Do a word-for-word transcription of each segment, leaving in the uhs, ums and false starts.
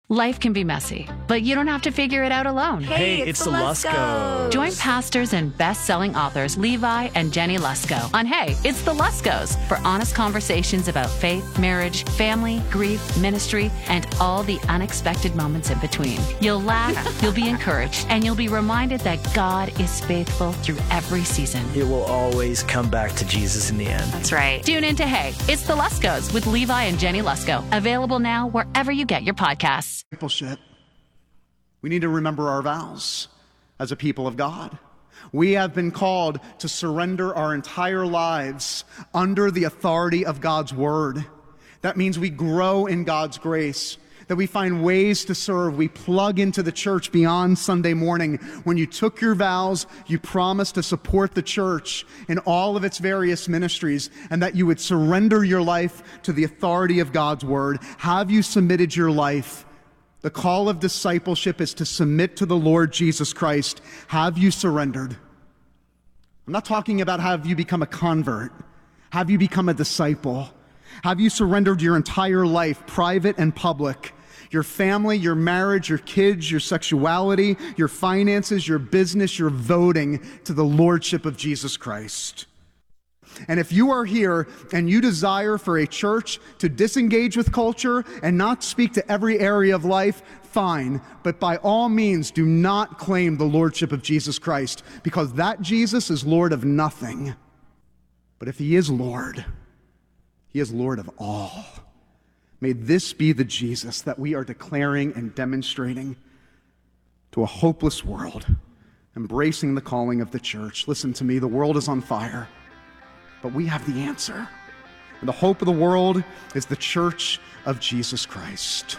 Life can be messy, but you don't have to figure it out alone. Hey, it's, it's the Luskos. Join pastors and best-selling authors Levi and Jenny Lusko on Hey, It's the Luskos for honest conversations about faith, marriage, family, grief, ministry, and all the unexpected moments in between. You'll laugh, you'll be encouraged, and you'll be reminded that God is faithful through every season. It will always come back to Jesus in the end. That's right. Tune in to Hey, It's the Luskos with Levi and Jenny Lusko. Available now wherever you get your podcasts. Discipleship. We need to remember our vows as a people of God. We have been called to surrender our entire lives under the authority of God's word. That means we grow in God's grace, that we find ways to serve. We plug into the church beyond Sunday morning. When you took your vows, you promised to support the church in all of its various ministries, and that you would surrender your life to the authority of God's word. Have you submitted your life? The call of discipleship is to submit to the Lord Jesus Christ. Have you surrendered? I'm not talking about have you become a convert. Have you become a disciple? Have you surrendered your entire life, private and public? Your family, your marriage, your kids, your sexuality, your finances, your business, your voting to the Lordship of Jesus Christ. And if you are here and you desire for a church to disengage with culture and not speak to every area of life, fine. But by all means, do not claim the Lordship of Jesus Christ, because that Jesus is Lord of nothing. But if he is Lord, he is Lord of all. May this be the Jesus that we are declaring and demonstrating to a hopeless world, embracing the calling of the church. Listen to me, the world is on fire, but we have the answer. And the hope of the world is the church of Jesus Christ.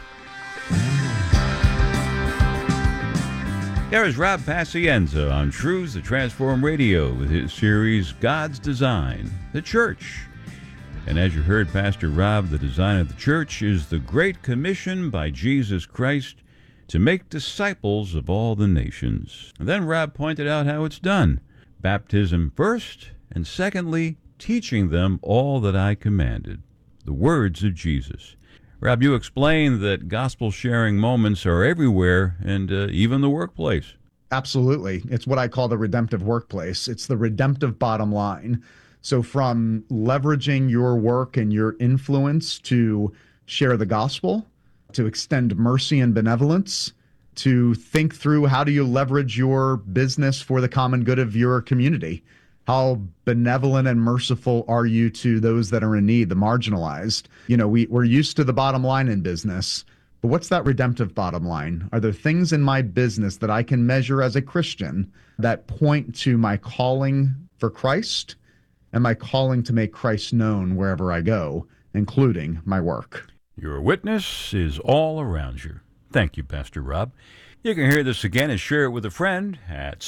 There is Rob Pacienza on Truths That Transform Radio with his series, God's Design, the Church. And as you heard Pastor Rob, the design of the church is the Great Commission by Jesus Christ to make disciples of all the nations. And then Rob pointed out how it's done. Baptism first, and secondly, teaching them all that I commanded, the words of Jesus. Rob, you explained that gospel-sharing moments are everywhere and uh, even the workplace. Absolutely. It's what I call the redemptive workplace. It's the redemptive bottom line. So from leveraging your work and your influence to share the gospel, to extend mercy and benevolence, to think through how do you leverage your business for the common good of your community? How benevolent and merciful are you to those that are in need, the marginalized? You know, we, we're used to the bottom line in business, but what's that redemptive bottom line? Are there things in my business that I can measure as a Christian that point to my calling for Christ and my calling to make Christ known wherever I go, including my work? Your witness is all around you. Thank you, Pastor Rob. You can hear this again and share it with a friend at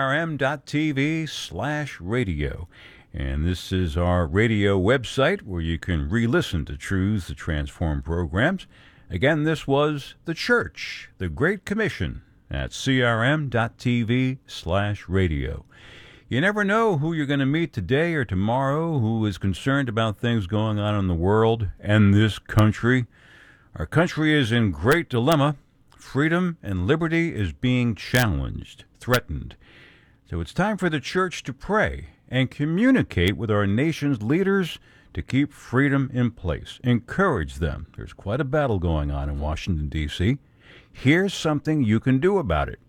crm.tv slash radio. And this is our radio website where you can re-listen to Truths That Transform programs. Again, this was The Church, the Great Commission at crm.tv slash radio. You never know who you're going to meet today or tomorrow who is concerned about things going on in the world and this country. Our country is in great dilemma. Freedom and liberty is being challenged, threatened. So it's time for the church to pray and communicate with our nation's leaders to keep freedom in place. Encourage them. There's quite a battle going on in Washington, D C Here's something you can do about it.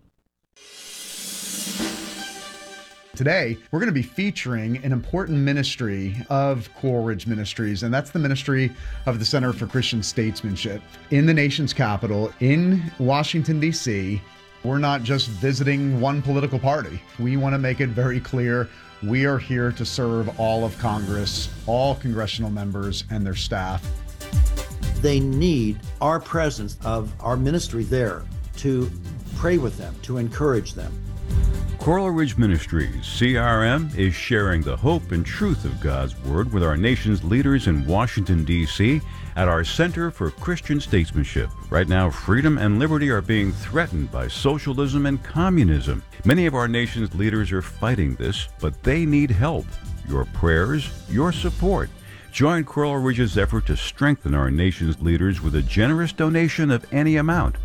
Today, we're going to be featuring an important ministry of Coral Ridge Ministries, and that's the ministry of the Center for Christian Statesmanship in the nation's capital, in Washington, D C We're not just visiting one political party. We want to make it very clear we are here to serve all of Congress, all congressional members and their staff. They need our presence of our ministry there to pray with them, to encourage them. Coral Ridge Ministries, C R M, is sharing the hope and truth of God's Word with our nation's leaders in Washington, D C at our Center for Christian Statesmanship. Right now, freedom and liberty are being threatened by socialism and communism. Many of our nation's leaders are fighting this, but they need help. Your prayers, your support. Join Coral Ridge's effort to strengthen our nation's leaders with a generous donation of any amount.